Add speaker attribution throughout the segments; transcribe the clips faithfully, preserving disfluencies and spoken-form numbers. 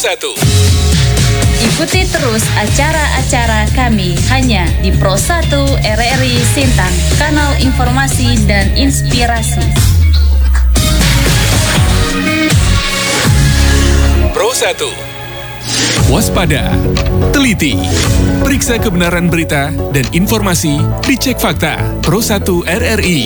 Speaker 1: satu.
Speaker 2: Ikuti terus acara-acara kami hanya di Pro satu R R I Sintang, kanal informasi dan inspirasi.
Speaker 1: Pro satu. Waspada, teliti, periksa kebenaran berita dan informasi, dicek fakta. Pro satu R R I.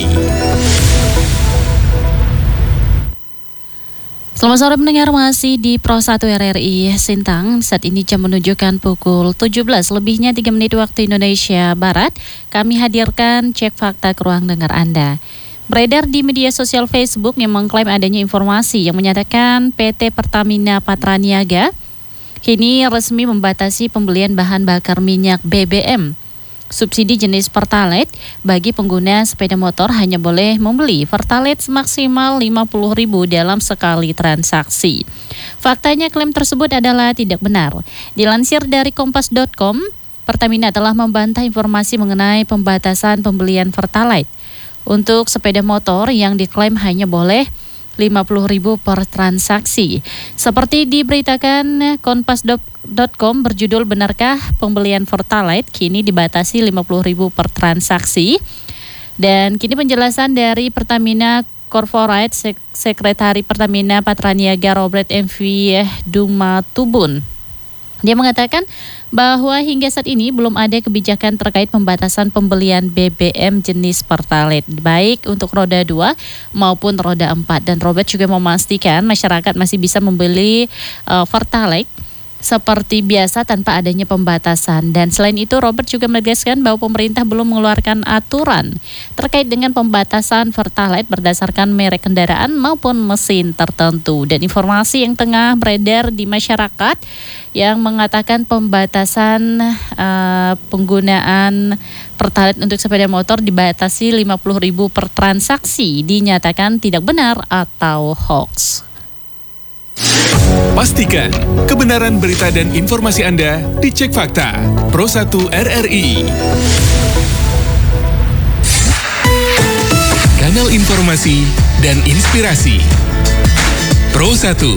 Speaker 3: Selamat sore mendengar, masih di Pro satu R R I Sintang. Saat ini jam menunjukkan pukul tujuh belas lebihnya tiga menit waktu Indonesia Barat. Kami hadirkan cek fakta ke ruang dengar Anda. Beredar di media sosial Facebook yang mengklaim adanya informasi yang menyatakan P T Pertamina Patraniaga kini resmi membatasi pembelian bahan bakar minyak B B M. Subsidi jenis Pertalite bagi pengguna sepeda motor hanya boleh membeli Pertalite maksimal lima puluh ribu dalam sekali transaksi. Faktanya klaim tersebut adalah tidak benar. Dilansir dari kompas dot com, Pertamina telah membantah informasi mengenai pembatasan pembelian Pertalite untuk sepeda motor yang diklaim hanya boleh lima puluh ribu per transaksi. Seperti diberitakan kompas dot com berjudul "Benarkah pembelian Pertalite kini dibatasi lima puluh ribu per transaksi?" Dan kini penjelasan dari Pertamina Corporate Sek- Sekretari Pertamina Patraniaga Robert M V Dumatubun. Dia mengatakan bahwa hingga saat ini belum ada kebijakan terkait pembatasan pembelian B B M jenis Pertalite, baik untuk roda dua maupun roda empat. Dan Robert juga memastikan masyarakat masih bisa membeli uh, Pertalite seperti biasa tanpa adanya pembatasan. Dan selain itu, Robert juga menegaskan bahwa pemerintah belum mengeluarkan aturan terkait dengan pembatasan Pertalite berdasarkan merek kendaraan maupun mesin tertentu. Dan informasi yang tengah beredar di masyarakat yang mengatakan pembatasan uh, penggunaan Pertalite untuk sepeda motor dibatasi lima puluh ribu per transaksi dinyatakan tidak benar atau hoax.
Speaker 1: Pastikan kebenaran berita dan informasi Anda dicek fakta. Pro satu R R I. Kanal informasi dan inspirasi. Pro satu.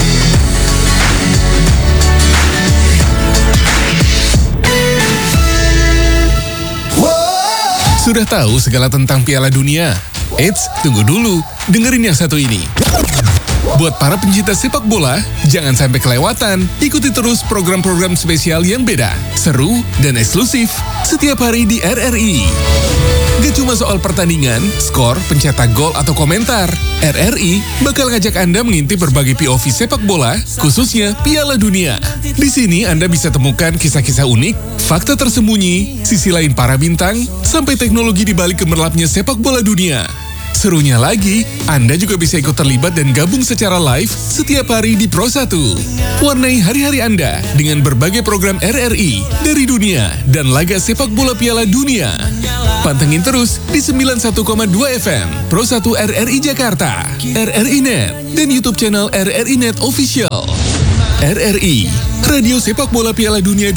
Speaker 1: Sudah tahu segala tentang Piala Dunia? Eits, tunggu dulu, dengerin yang satu ini. Buat para pencinta sepak bola, jangan sampai kelewatan. Ikuti terus program-program spesial yang beda, seru, dan eksklusif setiap hari di R R I. Gak cuma soal pertandingan, skor, pencetak gol, atau komentar. R R I bakal ngajak Anda mengintip berbagai P O V sepak bola, khususnya Piala Dunia. Di sini Anda bisa temukan kisah-kisah unik, fakta tersembunyi, sisi lain para bintang, sampai teknologi di balik gemerlapnya sepak bola dunia. Serunya lagi, Anda juga bisa ikut terlibat dan gabung secara live setiap hari di Pro satu. Warnai hari-hari Anda dengan berbagai program R R I dari dunia dan laga sepak bola Piala Dunia. Pantengin terus di sembilan puluh satu koma dua F M Pro satu R R I Jakarta, R R I Net, dan YouTube channel R R I Net Official. R R I, Radio Sepak Bola Piala Dunia